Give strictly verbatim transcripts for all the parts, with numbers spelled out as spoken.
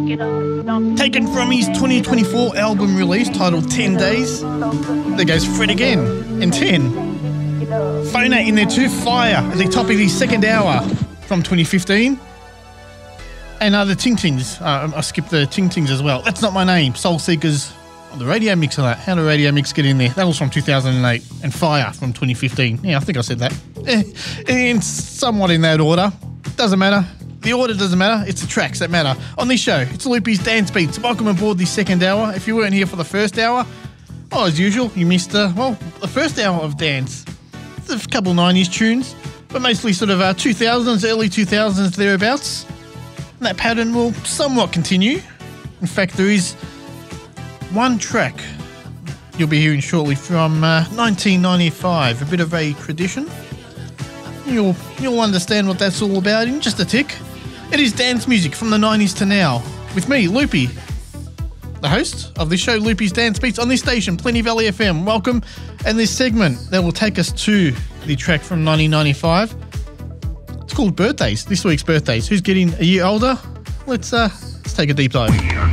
Taken from his twenty twenty-four album release titled ten days. There goes Fred again, and ten. Phoner in there too, Fire, at the top of the second hour from twenty fifteen. And uh, the Ting Tings, uh, I skipped the Ting Tings as well. That's Not My Name, Soul Seekers, oh, the Radio Mix of that. How did Radio Mix get in there? That was from two thousand eight. And Fire from twenty fifteen. Yeah, I think I said that. Eh, in somewhat in that order. Doesn't matter. The order doesn't matter. It's the tracks that matter. On this show, it's Loopy's Dance Beats. Welcome aboard the second hour. If you weren't here for the first hour, oh, as usual, you missed, uh, well, the first hour of dance. There's a couple nineties tunes, but mostly sort of uh, two thousands, early two thousands, thereabouts. And that pattern will somewhat continue. In fact, there is one track you'll be hearing shortly from uh, nineteen ninety-five, a bit of a tradition. You'll, you'll understand what that's all about in just a tick. It is dance music from the nineties to now, with me, Loopy, the host of this show, Loopy's Dance Beats, on this station, Plenty Valley F M. Welcome. And this segment that will take us to the track from nineteen ninety-five. It's called Birthdays, this week's birthdays. Who's getting a year older? Let's uh, let's take a deep dive.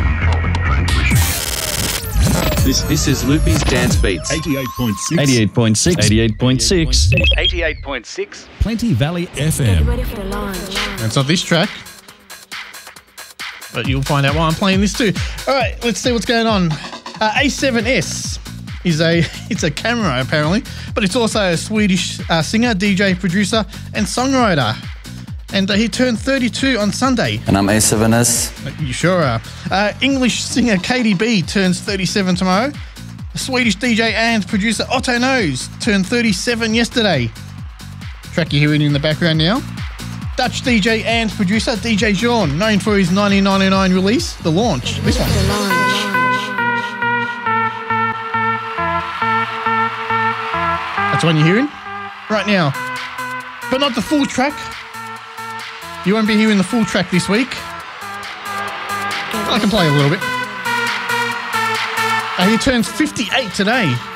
This this is Loopy's Dance Beats. eighty-eight point six. eighty-eight point six. eighty-eight point six. eighty-eight point six. Plenty Valley F M. Ready for launch. It's not this track, but you'll find out why I'm playing this too. All right, let's see what's going on. Uh, A seven S is a it's a camera apparently, but it's also a Swedish uh, singer, D J, producer, and songwriter. And uh, he turned thirty-two on Sunday. And I'm A seven S. You sure are. Uh, English singer Katy B turns thirty-seven tomorrow. Swedish D J and producer Otto Knows turned thirty-seven yesterday. Track you're hearing in the background now. Dutch D J and producer D J Jean, known for his nineteen ninety-nine release, The Launch. This one. The launch. That's the one you're hearing right now. But not the full track. You won't be hearing the full track this week. I can play a little bit. Uh, he turns fifty-eight today.